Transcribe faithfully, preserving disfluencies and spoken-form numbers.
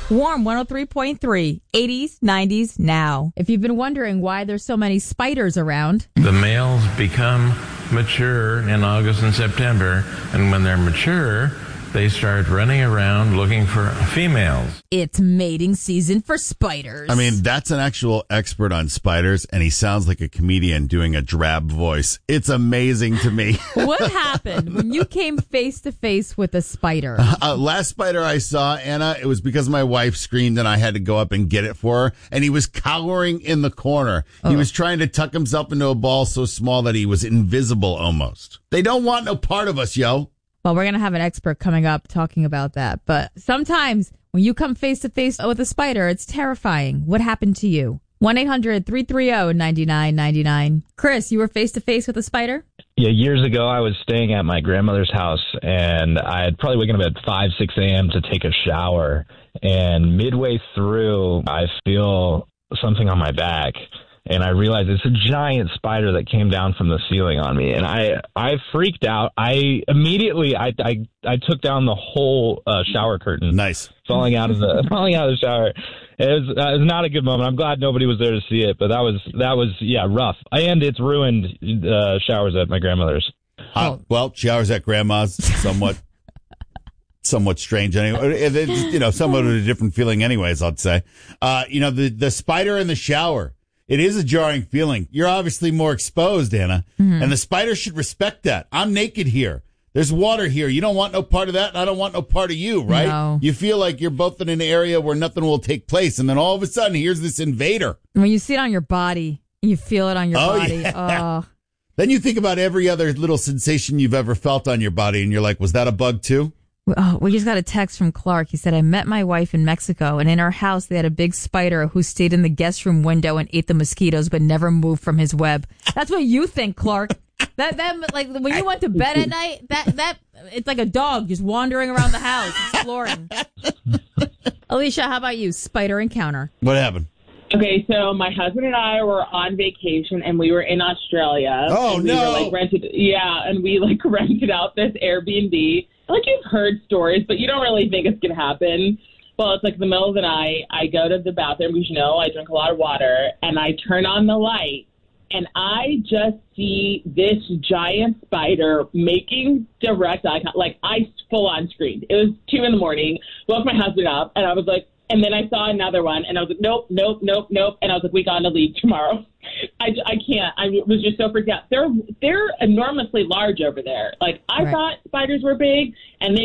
Warm one oh three point three, eighties, nineties, now. If you've been wondering why there's so many spiders around. The males become mature in August and September, and when they're mature, they start running around looking for females. It's mating season for spiders. I mean, that's an actual expert on spiders, and he sounds like a comedian doing a drab voice. It's amazing to me. What happened when you came face to face with a spider? Uh, last spider I saw, Anna, it was because my wife screamed and I had to go up and get it for her, and he was cowering in the corner. Oh. He was trying to tuck himself into a ball so small that he was invisible almost. They don't want no part of us, yo. Well, we're going to have an expert coming up talking about that. But sometimes when you come face to face with a spider, it's terrifying. What happened to you? one eight hundred three three zero nine nine nine nine. Chris, you were face to face with a spider? Yeah, years ago, I was staying at my grandmother's house, and I had probably waken up at five, six a.m. to take a shower. And midway through, I feel something on my back. And I realized it's a giant spider that came down from the ceiling on me. And I, I freaked out. I immediately, I, I, I took down the whole uh, shower curtain. Nice. Falling out of the, falling out of the shower. It was, uh, it was not a good moment. I'm glad nobody was there to see it, but that was, that was, yeah, rough. And it's ruined uh, showers at my grandmother's. Uh, well, showers at grandma's, somewhat, somewhat strange anyway. It's, you know, somewhat of a different feeling anyways, I'd say. Uh, you know, the, the spider in the shower. It is a jarring feeling. You're obviously more exposed, Anna, mm-hmm. and the spider should respect that. I'm naked here. There's water here. You don't want no part of that, and I don't want no part of you, right? No. You feel like you're both in an area where nothing will take place, and then all of a sudden, here's this invader. When you see it on your body, you feel it on your oh, body. Yeah. Oh. Then you think about every other little sensation you've ever felt on your body, and you're like, was that a bug too? Oh, we just got a text from Clark. He said, I met my wife in Mexico, and in our house, they had a big spider who stayed in the guest room window and ate the mosquitoes, but never moved from his web. That's what you think, Clark. That, that, like, when you went to bed at night, that, that, it's like a dog just wandering around the house, exploring. Alicia, how about you? Spider encounter. What happened? Okay, so my husband and I were on vacation, and we were in Australia. Oh, and we no. Were, like, rented, yeah, and we, like, rented out this Airbnb. Like, you've heard stories, but you don't really think it's going to happen. Well, it's like the middle of the night. I go to the bathroom because, you know, I drink a lot of water, and I turn on the light, and I just see this giant spider making direct eye contact. Like, I full-on screamed. It was two in the morning, woke my husband up, and I was like, and then I saw another one, and I was like, nope, nope, nope, nope. And I was like, we got to leave tomorrow. I, I can't. I was just so freaked out. They're, they're enormously large over there. Like, I right. thought spiders were big, and then